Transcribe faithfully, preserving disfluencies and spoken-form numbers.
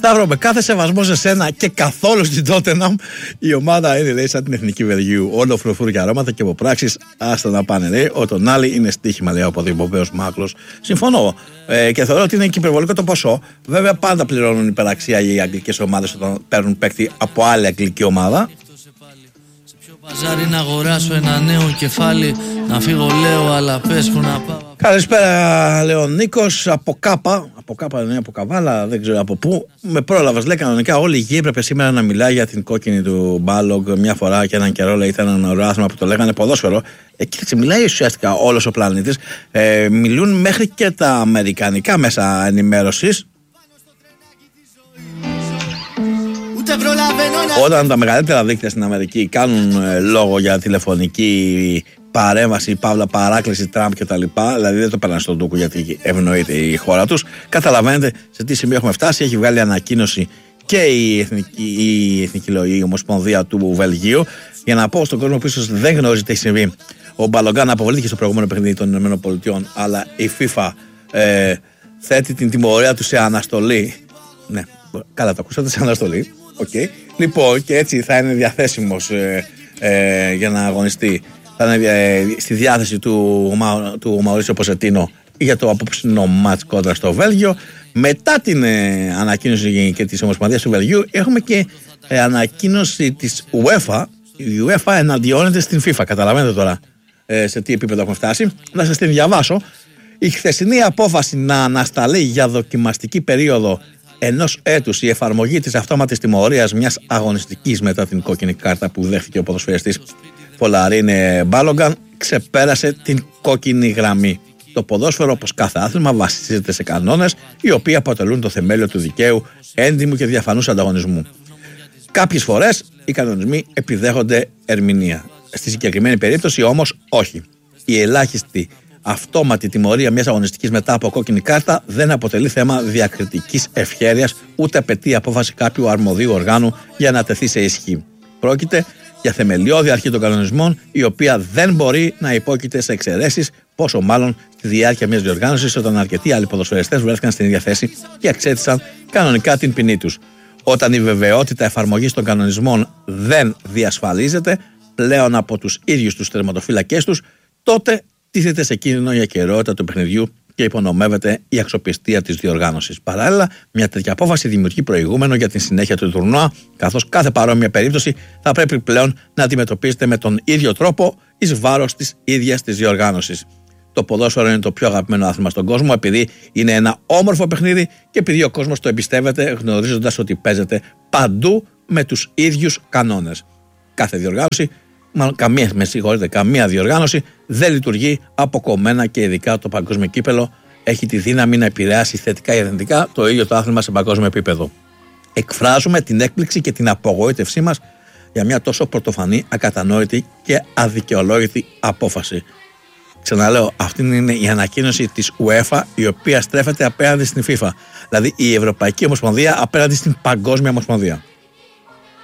Σταύρο, με κάθε σεβασμό σε σένα και καθόλου στην Τότεναμ, η ομάδα είναι, λέει, σαν την εθνική Βελγίου. Όλο φρουφούρ και αρώματα και από πράξεις, άστα να πάνε, λέει. Ο Τονάλι είναι στοίχημα, λέει, από ο Βεβαίος Μάκλος. Συμφωνώ. Ε, και θεωρώ ότι είναι και υπερβολικό το ποσό. Βέβαια, πάντα πληρώνουν υπεραξία οι αγγλικές ομάδες όταν παίρνουν παίκτη από άλλη αγγλική ομάδα. Παζάρι να αγοράσω ένα νέο κεφάλι. Να φύγω, λέω, αλλά πες που να πάω. Καλησπέρα, λέει ο Νίκος. Από Κάπα, από Κάπα είναι από Καβάλα, δεν ξέρω από πού. Με πρόλαβες, λέει, κανονικά όλη η γη έπρεπε σήμερα να μιλάει για την κόκκινη του Μπάλογκ. Μια φορά και έναν καιρό, λέει, ήταν ένα ωραίο άθλημα που το λέγανε ποδόσφαιρο. Ε, κοίταξε, μιλάει ουσιαστικά όλος ο πλανήτης. Ε, μιλούν μέχρι και τα αμερικανικά μέσα ενημέρωσης. Όταν τα μεγαλύτερα δίκτυα στην Αμερική κάνουν ε, λόγο για τηλεφωνική παρέμβαση, παύλα παράκληση Τραμπ κτλ., δηλαδή δεν το περνάνε στον ντούκου γιατί ευνοείται η χώρα τους, καταλαβαίνετε σε τι σημείο έχουμε φτάσει. Έχει βγάλει ανακοίνωση και η Εθνική, η Εθνική Λογή, η Ομοσπονδία του Βελγίου, για να πω στον κόσμο που ίσως δεν γνωρίζει τι έχει συμβεί. Ο Μπαλογκάν αποβλήθηκε στο προηγούμενο παιχνίδι των ΗΠΑ, αλλά η FIFA ε, θέτει την τιμωρία του σε αναστολή. Ναι, καλά το ακούσατε, σε αναστολή. Okay. Λοιπόν, και έτσι θα είναι διαθέσιμος ε, ε, για να αγωνιστεί. Θα είναι ε, στη διάθεση του, του Μαουρίσιο Ποσετίνο για το απόψινο μάτς κόντρα στο Βέλγιο. Μετά την ε, ανακοίνωση και της Ομοσπονδίας του Βελγίου, έχουμε και ε, ανακοίνωση της UEFA. Η UEFA εναντιώνεται στην FIFA. Καταλαβαίνετε τώρα ε, σε τι επίπεδο έχουμε φτάσει. Να σας την διαβάσω. Η χθεσινή απόφαση να ανασταλεί για δοκιμαστική περίοδο ενός έτους η εφαρμογή της αυτόματης τιμωρίας μιας αγωνιστικής μετά την κόκκινη κάρτα που δέχθηκε ο ποδοσφαιριστής Φολαρίν Μπάλογκαν ξεπέρασε την κόκκινη γραμμή. Το ποδόσφαιρο, όπως κάθε άθλημα, βασίζεται σε κανόνες οι οποίοι αποτελούν το θεμέλιο του δικαίου, έντιμου και διαφανούς ανταγωνισμού. Κάποιες φορές οι κανονισμοί επιδέχονται ερμηνεία. Στη συγκεκριμένη περίπτωση όμως όχι. Η ελάχιστη αυτόματη τιμωρία μιας αγωνιστικής μετά από κόκκινη κάρτα δεν αποτελεί θέμα διακριτικής ευχέρειας, ούτε απαιτεί απόφαση κάποιου αρμοδίου οργάνου για να τεθεί σε ισχύ. Πρόκειται για θεμελιώδη αρχή των κανονισμών, η οποία δεν μπορεί να υπόκειται σε εξαιρέσεις, πόσο μάλλον στη διάρκεια μιας διοργάνωσης, όταν αρκετοί άλλοι ποδοσφαιριστές βρέθηκαν στην ίδια θέση και εξέτησαν κανονικά την ποινή τους. Όταν η βεβαιότητα εφαρμογής των κανονισμών δεν διασφαλίζεται πλέον από τους ίδιους τους τερματοφύλακές τους, τότε τίθεται σε κίνδυνο η ακεραιότητα του παιχνιδιού και υπονομεύεται η αξιοπιστία της διοργάνωσης. Παράλληλα, μια τέτοια απόφαση δημιουργεί προηγούμενο για την συνέχεια του τουρνουά, καθώς κάθε παρόμοια περίπτωση θα πρέπει πλέον να αντιμετωπίζεται με τον ίδιο τρόπο εις βάρος της ίδιας της διοργάνωσης. Το ποδόσφαιρο είναι το πιο αγαπημένο άθλημα στον κόσμο, επειδή είναι ένα όμορφο παιχνίδι και επειδή ο κόσμος το εμπιστεύεται, γνωρίζοντας ότι παίζεται παντού με τους ίδιους κανόνες. Κάθε διοργάνωση, μάλλον καμία, με συγχωρείτε, καμία διοργάνωση δεν λειτουργεί αποκομμένα, και ειδικά το παγκόσμιο κύπελο έχει τη δύναμη να επηρεάσει θετικά ή αρνητικά το ίδιο το άθλημα σε παγκόσμιο επίπεδο. Εκφράζουμε την έκπληξη και την απογοήτευσή μας για μια τόσο πρωτοφανή, ακατανόητη και αδικαιολόγητη απόφαση. Ξαναλέω, αυτή είναι η ανακοίνωση της UEFA, η οποία στρέφεται απέναντι στην FIFA. Δηλαδή η Ευρωπαϊκή Ομοσπονδία απέναντι στην Παγκόσμια Ομοσπονδία.